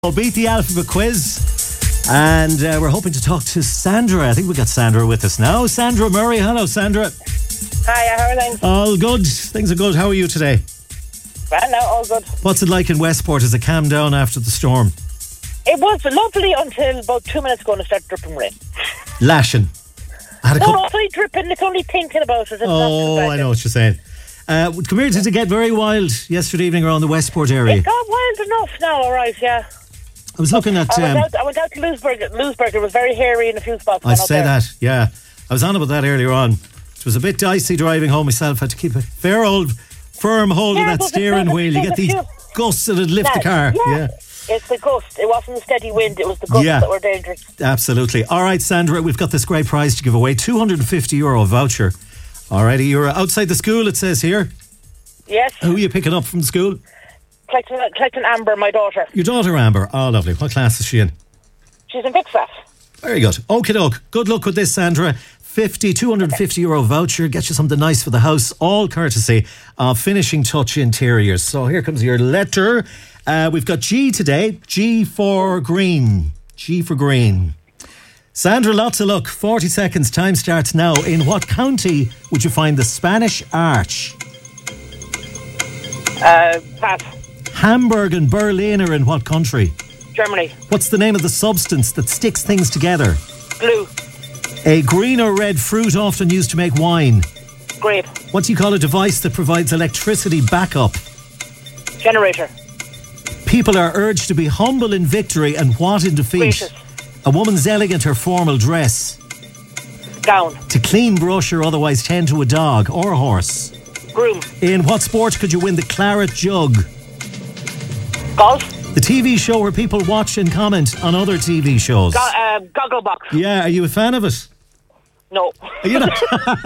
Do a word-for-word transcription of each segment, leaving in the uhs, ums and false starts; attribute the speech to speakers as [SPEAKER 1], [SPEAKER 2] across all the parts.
[SPEAKER 1] We'll beat the alphabet quiz, and uh, we're hoping to talk to Sandra. I think we got Sandra with us now. Sandra Murray. Hello, Sandra.
[SPEAKER 2] Hi, how are things?
[SPEAKER 1] All good. Things are good. How are you today?
[SPEAKER 2] Well, no, all good.
[SPEAKER 1] What's it like in Westport? Has it calmed down after the storm?
[SPEAKER 2] It was lovely until about two minutes ago and it started dripping rain.
[SPEAKER 1] Lashing. I had a
[SPEAKER 2] No,
[SPEAKER 1] couple-
[SPEAKER 2] it's only dripping. It's only thinking about it. It's not
[SPEAKER 1] oh,
[SPEAKER 2] too bad.
[SPEAKER 1] I know what you're saying. Uh, come here, did it get very wild yesterday evening around the Westport area?
[SPEAKER 2] It got wild enough now, all right, yeah.
[SPEAKER 1] I was looking at...
[SPEAKER 2] I went,
[SPEAKER 1] Um,
[SPEAKER 2] out, I went out to Lewisburg. Lewisburg, it was very hairy in a few spots.
[SPEAKER 1] I
[SPEAKER 2] Went out
[SPEAKER 1] say
[SPEAKER 2] there.
[SPEAKER 1] that, yeah. I was on about that earlier on. It was a bit dicey driving home myself. I had to keep a fair old firm hold
[SPEAKER 2] Yeah,
[SPEAKER 1] of that
[SPEAKER 2] but the-
[SPEAKER 1] steering
[SPEAKER 2] the-
[SPEAKER 1] wheel. You
[SPEAKER 2] the-
[SPEAKER 1] get
[SPEAKER 2] the
[SPEAKER 1] these
[SPEAKER 2] few-
[SPEAKER 1] gusts that would lift the car.
[SPEAKER 2] Yeah,
[SPEAKER 1] Yeah.
[SPEAKER 2] It's the gust. It wasn't the steady wind. It was the gusts
[SPEAKER 1] Yeah.
[SPEAKER 2] that were dangerous.
[SPEAKER 1] Absolutely. All right, Sandra, we've got this great prize to give away. two hundred fifty euro voucher. All righty, you're outside the school, it says here.
[SPEAKER 2] Yes.
[SPEAKER 1] Who are you picking up from school?
[SPEAKER 2] Collecting, collecting Amber, my daughter.
[SPEAKER 1] Your daughter, Amber. Oh, lovely. What class is she in?
[SPEAKER 2] She's in Bixfast.
[SPEAKER 1] Very good. Okie doke. Good luck with this, Sandra. fifty, two hundred fifty euro voucher. Get you something nice for the house. All courtesy of Finishing Touch Interiors. So here comes your letter. Uh, we've got G today. G for green. G for green. Sandra, lots of luck. forty seconds. Time starts now. In what county would you find the Spanish Arch?
[SPEAKER 2] Uh, pass.
[SPEAKER 1] Hamburg and Berlin are in what country?
[SPEAKER 2] Germany.
[SPEAKER 1] What's the name of the substance that sticks things together?
[SPEAKER 2] Glue.
[SPEAKER 1] A green or red fruit often used to make wine.
[SPEAKER 2] Grape.
[SPEAKER 1] What do you call a device that provides electricity backup?
[SPEAKER 2] Generator.
[SPEAKER 1] People are urged to be humble in victory and what in defeat?
[SPEAKER 2] Gracious.
[SPEAKER 1] A woman's elegant or formal dress.
[SPEAKER 2] Gown.
[SPEAKER 1] To clean, brush or otherwise tend to a dog or a horse.
[SPEAKER 2] Groom.
[SPEAKER 1] In what sport could you win the claret jug?
[SPEAKER 2] Golf.
[SPEAKER 1] The T V show where people watch and comment on other T V shows.
[SPEAKER 2] Go- uh, goggle box.
[SPEAKER 1] Yeah, are you a fan of it?
[SPEAKER 2] No.
[SPEAKER 1] Are you not?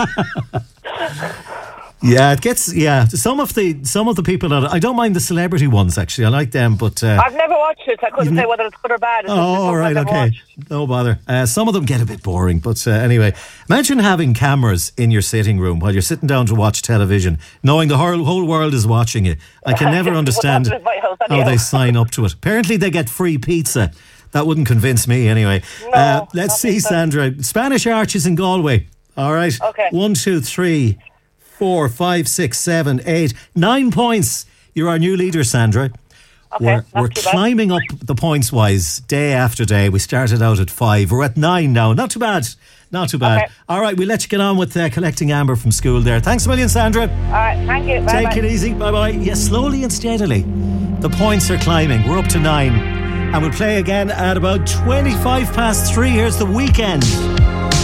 [SPEAKER 1] Yeah, it gets, yeah, some of the some of the people that, I don't mind the celebrity ones actually, I like them, but uh,
[SPEAKER 2] I've never watched it. I couldn't say whether it's good or bad. It's just
[SPEAKER 1] oh,
[SPEAKER 2] something
[SPEAKER 1] right,
[SPEAKER 2] I've never
[SPEAKER 1] okay.
[SPEAKER 2] watched.
[SPEAKER 1] No bother. Uh, some of them get a bit boring, but uh, anyway. Imagine having cameras in your sitting room while you're sitting down to watch television, knowing the whole, whole world is watching it. I can never understand
[SPEAKER 2] happen in my house
[SPEAKER 1] how
[SPEAKER 2] anyhow.
[SPEAKER 1] they sign up to it. Apparently they get free pizza. That wouldn't convince me anyway.
[SPEAKER 2] No,
[SPEAKER 1] uh, let's see,
[SPEAKER 2] nothing so-
[SPEAKER 1] Sandra. Spanish Arches in Galway. All right.
[SPEAKER 2] Okay.
[SPEAKER 1] One, two, three, four, five, six, seven, eight, nine points. You're our new leader, Sandra.
[SPEAKER 2] Okay,
[SPEAKER 1] we're
[SPEAKER 2] not
[SPEAKER 1] we're
[SPEAKER 2] too bad.
[SPEAKER 1] climbing up the points wise day after day. We started out at five. We're at nine now. Not too bad. Not too bad.
[SPEAKER 2] Okay.
[SPEAKER 1] All right, we'll let you get on with uh, collecting Amber from school there. Thanks a million, Sandra.
[SPEAKER 2] All right, thank you. Bye-bye.
[SPEAKER 1] Take it easy. Bye bye. Yes, slowly and steadily. The points are climbing. We're up to nine. And we'll play again at about twenty-five past three. Here's The Weekend.